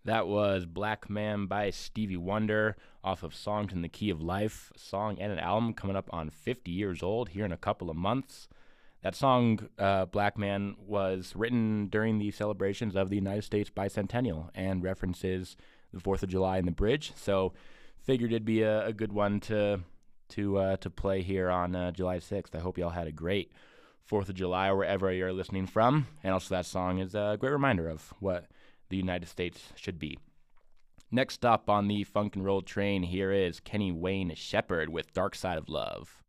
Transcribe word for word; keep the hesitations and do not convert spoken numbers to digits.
That was Black Man by Stevie Wonder off of Songs in the Key of Life, a song and an album coming up on fifty years old here in a couple of months. That song, uh, Black Man, was written during the celebrations of the United States bicentennial and references the fourth of July and the bridge. So figured it'd be a, a good one to to uh, to play here on uh, July sixth. I hope y'all had a great fourth of July wherever you're listening from. And also that song is a great reminder of what the United States should be. Next up on the Funk and Roll train, here is Kenny Wayne Shepherd with Dark Side of Love.